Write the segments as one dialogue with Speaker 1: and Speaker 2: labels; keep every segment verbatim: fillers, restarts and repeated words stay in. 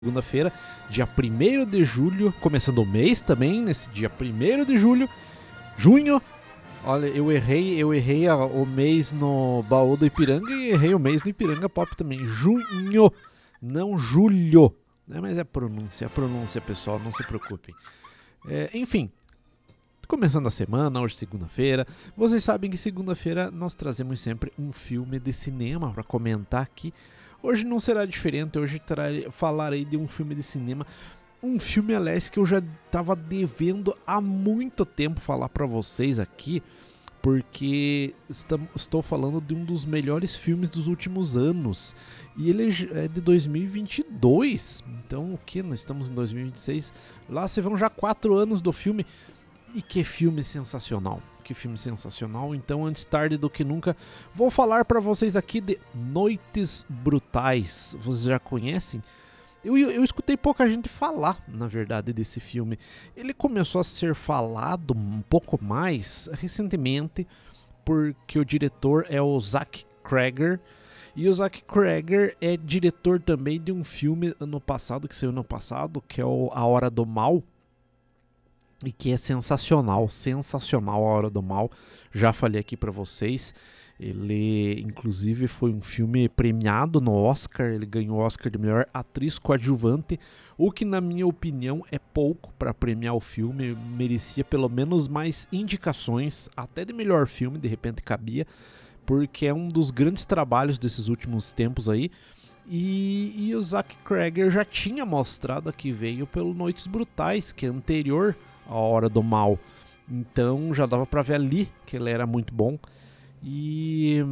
Speaker 1: Segunda-feira, dia primeiro de julho, começando o mês também, nesse dia primeiro de julho, junho. Olha, eu errei, eu errei a, o mês no baú do Ipiranga e errei o mês no Ipiranga Pop também. Junho, não julho. É, mas é pronúncia, é pronúncia, pessoal, não se preocupem. É, enfim, começando a semana, hoje segunda-feira. Vocês sabem que segunda-feira nós trazemos sempre um filme de cinema para comentar aqui. Hoje não será diferente, hoje trarei, falarei de um filme de cinema, um filme, aliás, que eu já estava devendo há muito tempo falar para vocês aqui, porque estou falando de um dos melhores filmes dos últimos anos, e ele é de dois mil e vinte e dois, então o que? Nós estamos em dois mil e vinte e seis, lá se vão já quatro anos do filme. E que filme sensacional, que filme sensacional. Então, antes tarde do que nunca, vou falar para vocês aqui de Noites Brutais. Vocês já conhecem? Eu, eu, eu escutei pouca gente falar, na verdade, desse filme. Ele começou a ser falado um pouco mais recentemente, porque o diretor é o Zach Cregger. E o Zach Cregger é diretor também de um filme ano passado, que saiu ano passado, que é o A Hora do Mal. E que é sensacional, sensacional A Hora do Mal. Já falei aqui pra vocês. Ele, inclusive, foi um filme premiado no Oscar. Ele ganhou o Oscar de melhor atriz coadjuvante, o que, na minha opinião, é pouco para premiar o filme. Merecia pelo menos mais indicações, até de melhor filme, de repente cabia, porque é um dos grandes trabalhos desses últimos tempos aí. E, e o Zach Cregger já tinha mostrado que veio pelo Noites Brutais, que é anterior A Hora do Mal, então já dava pra ver ali que ele era muito bom. E,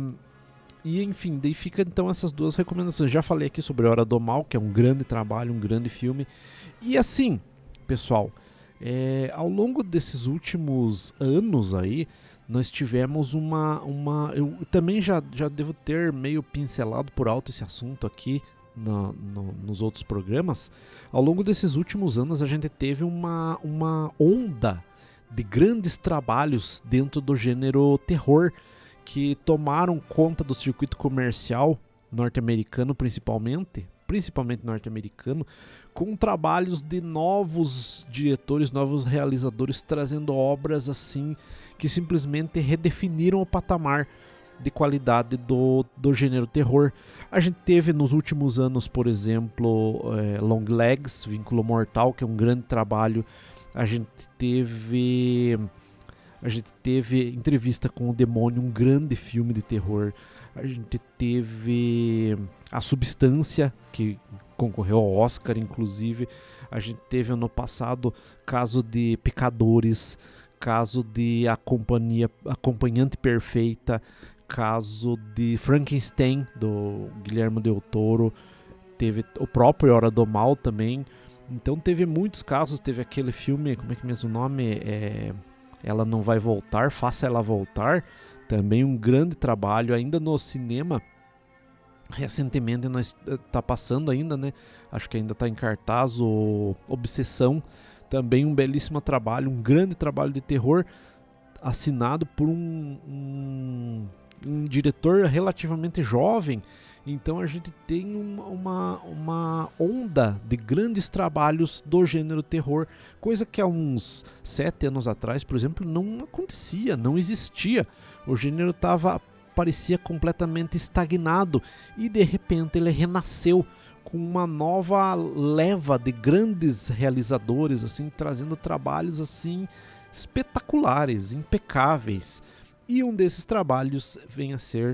Speaker 1: e enfim, daí fica então essas duas recomendações. Já falei aqui sobre A Hora do Mal, que é um grande trabalho, um grande filme. E assim, pessoal, é, ao longo desses últimos anos aí, nós tivemos uma... uma eu também já, já devo ter meio pincelado por alto esse assunto aqui No, no, nos outros programas. Ao longo desses últimos anos a gente teve uma, uma onda de grandes trabalhos dentro do gênero terror que tomaram conta do circuito comercial norte-americano, principalmente principalmente norte-americano, com trabalhos de novos diretores, novos realizadores, trazendo obras assim que simplesmente redefiniram o patamar de qualidade do, do gênero terror. A gente teve nos últimos anos, por exemplo, é, Long Legs, Vínculo Mortal, que é um grande trabalho. A gente teve a gente teve Entrevista com o Demônio, um grande filme de terror. A gente teve A Substância, que concorreu ao Oscar, inclusive. A gente teve ano passado Caso de Pecadores, caso de A Companhia, Acompanhante Perfeita, caso de Frankenstein, do Guillermo del Toro, teve o próprio Hora do Mal também. Então teve muitos casos, teve aquele filme, como é que é mesmo o nome? É, Ela Não Vai Voltar, Faça Ela Voltar, também um grande trabalho, ainda no cinema. Recentemente nós tá passando ainda, né? Acho que ainda tá em cartaz o Obsessão, também um belíssimo trabalho, um grande trabalho de terror, assinado por um, um, um diretor relativamente jovem. Então a gente tem uma, uma, uma onda de grandes trabalhos do gênero terror, coisa que há uns sete anos atrás, por exemplo, não acontecia, não existia. O gênero tava, parecia completamente estagnado e de repente ele renasceu com uma nova leva de grandes realizadores, assim, trazendo trabalhos assim espetaculares, impecáveis. E um desses trabalhos vem a ser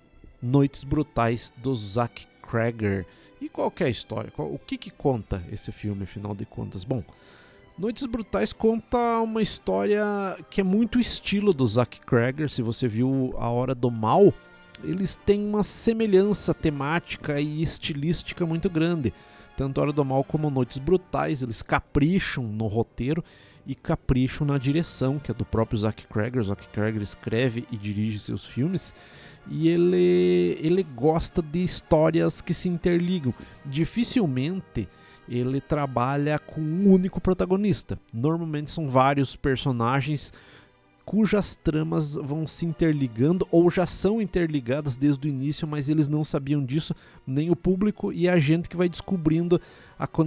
Speaker 1: Noites Brutais, do Zach Cregger. E qual que é a história? Qual, o que que conta esse filme, afinal de contas? Bom, Noites Brutais conta uma história que é muito estilo do Zach Cregger. Se você viu A Hora do Mal, eles têm uma semelhança temática e estilística muito grande. Tanto A Hora do Mal como Noites Brutais, eles capricham no roteiro e capricham na direção, que é do próprio Zach Cregger. O Zach Cregger escreve e dirige seus filmes, e ele, ele gosta de histórias que se interligam. Dificilmente ele trabalha com um único protagonista. Normalmente são vários personagens cujas tramas vão se interligando ou já são interligadas desde o início, mas eles não sabiam disso, nem o público, e a gente que vai descobrindo a